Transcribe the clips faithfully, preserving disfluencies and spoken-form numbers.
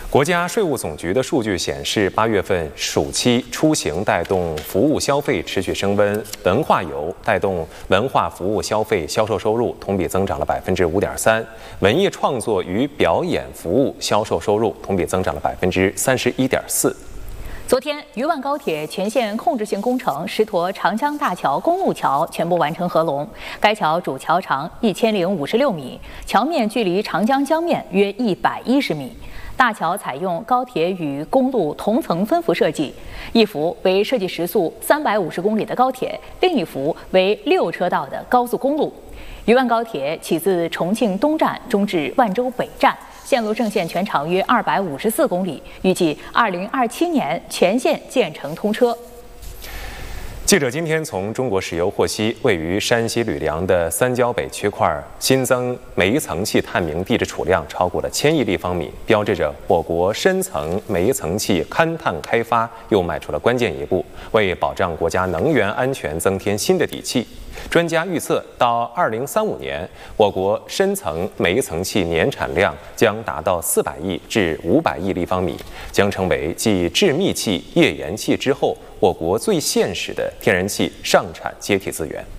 国家税务总局的数据显示，八月份暑期出行带动服务消费持续升温，文化游带动文化服务消费销售收入同比增长了百分之五点三，文艺创作与表演服务销售收入同比增长了百分之三十一点四。 昨天，渝万高铁全线控制性工程石沱长江大桥公路桥全部完成合龙。该桥主桥长一千零五十六米，桥面距离长江江面约一百一十米。大桥采用高铁与公路同层分幅设计，一幅为设计时速三百五十公里的高铁，另一幅为六车道的高速公路。渝万高铁起自重庆东站，终至万州北站。线路正线全长约二百五十四公里，预计二零二七年全线建成通车。 记者今天从中国石油获悉，位于山西吕梁的三焦北区块新增煤层气探明地质储量超过了千亿立方米，标志着我国深层煤层气勘探开发又迈出了关键一步，为保障国家能源安全增添新的底气。专家预测，到二零三五年，我国深层煤层气年产量将达到四百亿至五百亿立方米，将成为继制密气、页岩气之后，我国最现实的天然气上产接替资源。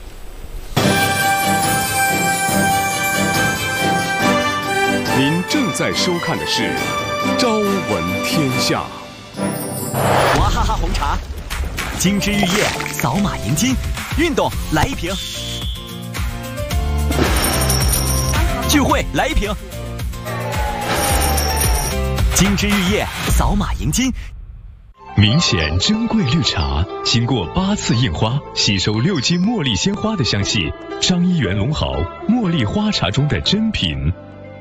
您正在收看的是《朝闻天下》。 娃哈哈红茶，精致玉液，扫码赢金。运动来一瓶，聚会来一瓶，精致玉液，扫码赢金。 明显珍贵绿茶，经过八次印花，吸收六斤茉莉鲜花的香气，张一元龙豪茉莉花茶中的珍品。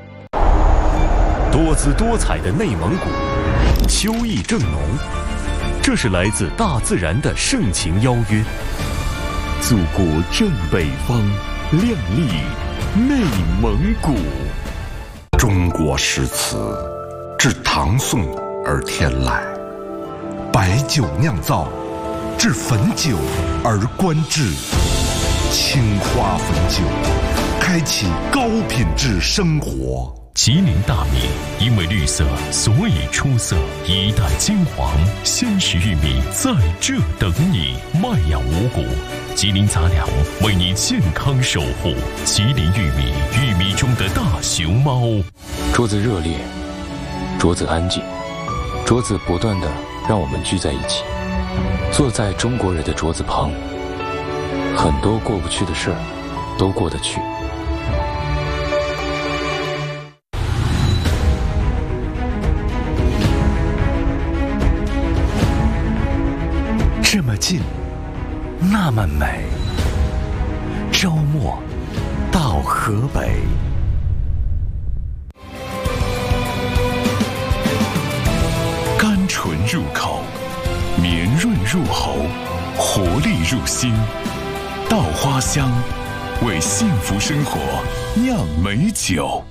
多姿多彩的内蒙古，秋意正浓，这是来自大自然的盛情邀约。祖国正北方，亮丽内蒙古。 中国诗词自唐宋而天来，白酒酿造，至汾酒而观致。青花汾酒，开启高品质生活。 吉林大米因为绿色，所以出色。一代金黄，鲜食玉米在这等你。麦养五谷，吉林杂粮为你健康守护。吉林玉米，玉米中的大熊猫。 桌子热烈，桌子安静，桌子不断的让我们聚在一起，坐在中国人的桌子旁，很多过不去的事儿都过得去。 这么近，那么美。周末到河北，甘醇入口，绵润入喉，活力入心。稻花香，为幸福生活酿美酒。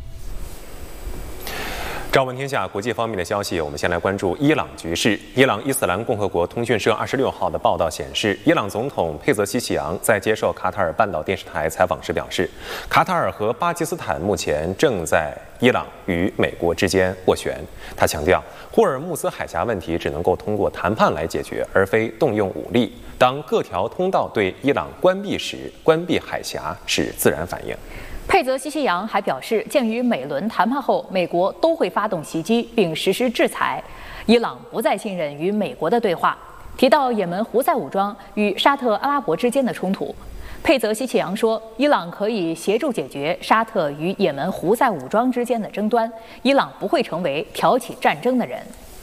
朝闻天下国际方面的消息，我们先来关注伊朗局势。伊朗伊斯兰共和国通讯社二十六号的报道显示，伊朗总统佩泽西奇扬在接受卡塔尔半岛电视台采访时表示，卡塔尔和巴基斯坦目前正在伊朗与美国之间斡旋。他强调，霍尔木兹海峡问题只能够通过谈判来解决，而非动用武力。当各条通道对伊朗关闭时，关闭海峡是自然反应。 佩泽西西扬还表示，鉴于每轮谈判后美国都会发动袭击并实施制裁，伊朗不再信任与美国的对话。提到也门胡塞武装与沙特阿拉伯之间的冲突，佩泽西奇扬说，伊朗可以协助解决沙特与也门胡塞武装之间的争端，伊朗不会成为挑起战争的人。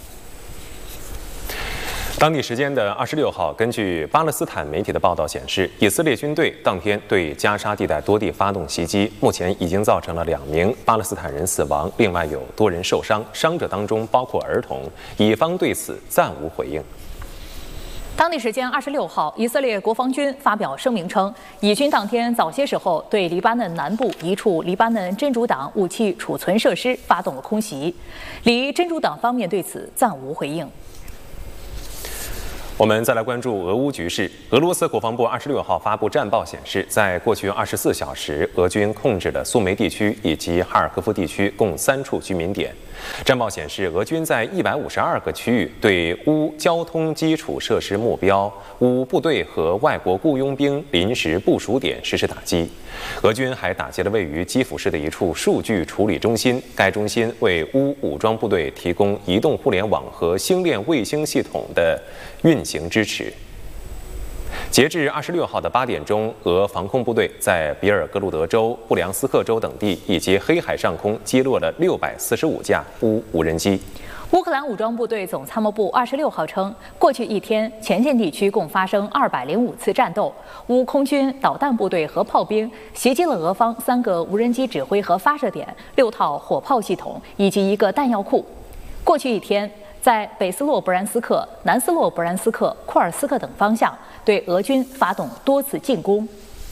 当地时间的二十六号，根据巴勒斯坦媒体的报道显示，以色列军队当天对加沙地带多地发动袭击，目前已经造成了两名巴勒斯坦人死亡，另外有多人受伤，伤者当中包括儿童。以方对此暂无回应。 当地时间二十六号，以色列国防军发表声明称，以军当天早些时候对黎巴嫩南部一处黎巴嫩真主党武器储存设施发动了空袭，黎真主党方面对此暂无回应。 我们再来关注俄乌局势。俄罗斯国防部二十六号发布战报显示，在过去二十四小时，俄军控制了苏梅地区以及哈尔科夫地区共三处居民点。战报显示，俄军在一百五十二个区域对乌交通基础设施目标、乌部队和外国雇佣兵临时部署点实施打击。俄军还打击了位于基辅市的一处数据处理中心，该中心为乌武装部队提供移动互联网和星链卫星系统的运行支持。截至二十六号的八点钟，俄防空部队在比尔格鲁德州、布良斯克州等地以及黑海上空击落了六百四十五架乌无人机。 乌克兰武装部队总参谋部二十六号称，过去一天前线地区共发生二百零五次战斗，乌空军导弹部队和炮兵袭击了俄方三个无人机指挥和发射点、六套火炮系统以及一个弹药库。过去一天，在北斯洛布然斯克、南斯洛布然斯克、库尔斯克等方向对俄军发动多次进攻。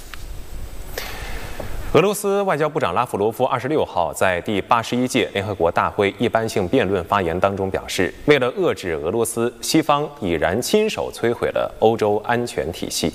俄罗斯外交部长拉夫罗夫二十六号在第八十一届联合国大会一般性辩论发言当中表示，为了遏制俄罗斯，西方已然亲手摧毁了欧洲安全体系。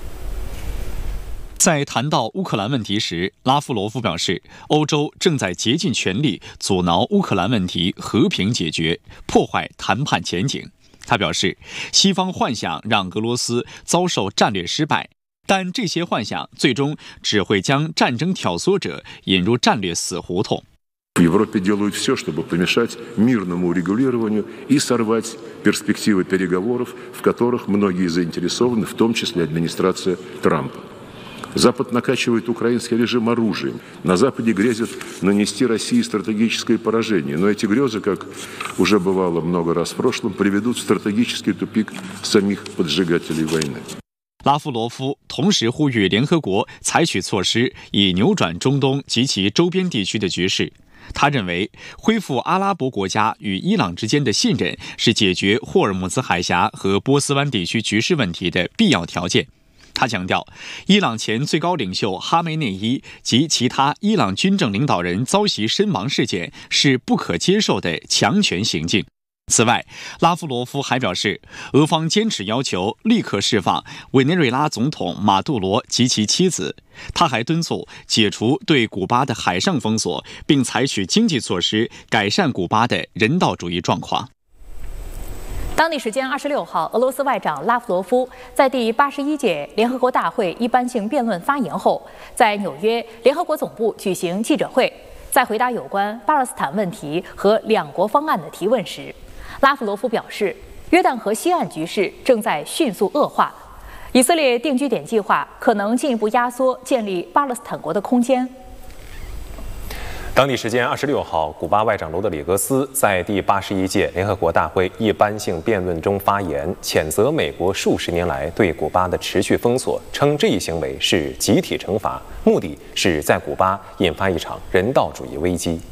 在谈到乌克兰问题时，拉夫罗夫表示，欧洲正在竭尽全力阻挠乌克兰问题和平解决，破坏谈判前景。他表示，西方幻想让俄罗斯遭受战略失败，但这些幻想最终只会将战争挑唆者引入战略死胡同。 В Европе делают все, чтобы помешать мирному урегулированию и сорвать перспективы переговоров, в которых многие заинтересованы, в том числе администрация Трампа. Запад накачивает украинский режим оружием. На Западе грезят нанести России стратегическое поражение. Но эти грезы, как уже бывало много раз в прошлом, приведут в стратегический тупик самих поджигателей войны. 拉夫罗夫同时呼吁联合国采取措施，以扭转中东及其周边地区的局势。他认为，恢复阿拉伯国家与伊朗之间的信任是解决霍尔木兹海峡和波斯湾地区局势问题的必要条件。他强调，伊朗前最高领袖哈梅内伊及其他伊朗军政领导人遭袭身亡事件是不可接受的强权行径。此外，拉夫罗夫还表示，俄方坚持要求立刻释放委内瑞拉总统马杜罗及其妻子。他还敦促解除对古巴的海上封锁，并采取经济措施改善古巴的人道主义状况。 当地时间二十六号，俄罗斯外长拉夫罗夫在第八十一届联合国大会一般性辩论发言后，在纽约联合国总部举行记者会，在回答有关巴勒斯坦问题和两国方案的提问时，拉夫罗夫表示，约旦河西岸局势正在迅速恶化，以色列定居点计划可能进一步压缩建立巴勒斯坦国的空间。 当地时间二十六号，古巴外长罗德里格斯在第八十一届联合国大会一般性辩论中发言，谴责美国数十年来对古巴的持续封锁，称这一行为是集体惩罚，目的是在古巴引发一场人道主义危机。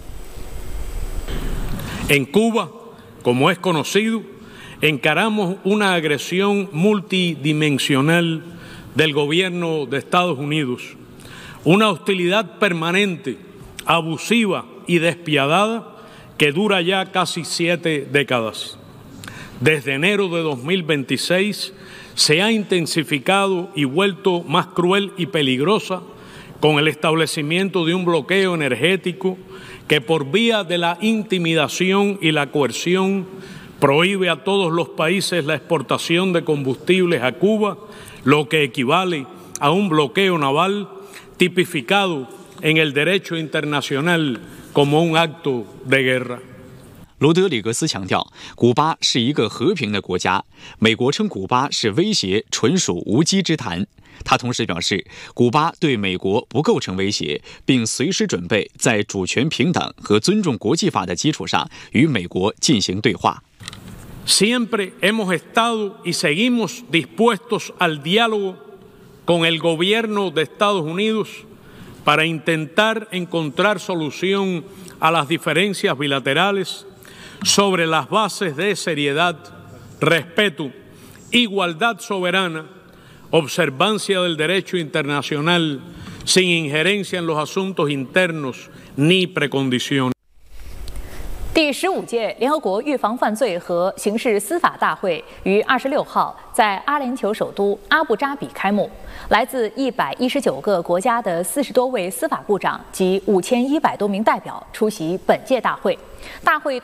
En Cuba, como es conocido, encaramos una agresión multidimensional del gobierno de Estados Unidos, una hostilidad permanente.abusiva y despiadada que dura ya casi siete décadas. Desde enero de dos mil veintiséis se ha intensificado y vuelto más cruel y peligrosa con el establecimiento de un bloqueo energético que por vía de la intimidación y la coerción prohíbe a todos los países la exportación de combustibles a Cuba, lo que equivale a un bloqueo naval tipificado.en el derecho internacional como un acto de guerra. 罗德里格斯强调，古巴是一个和平的国家，美国称古巴是威胁，纯属无稽之谈。他同时表示，古巴对美国不构成威胁，并随时准备在主权平等和尊重国际法的基础上与美国进行对话。 Siempre hemos estado y seguimos dispuestos al diálogo con el gobierno de Estados Unidos.Para intentar encontrar solución a las diferencias bilaterales sobre las bases de seriedad, respeto, igualdad soberana, observancia del derecho internacional, sin injerencia en los asuntos internos ni precondiciones. 第十五届联合国预防犯罪和刑事司法大会于二十六号在阿联酋首都阿布扎比开幕。来自一百一十九个国家的四十多位司法部长及五千一百多名代表出席本届大会。大会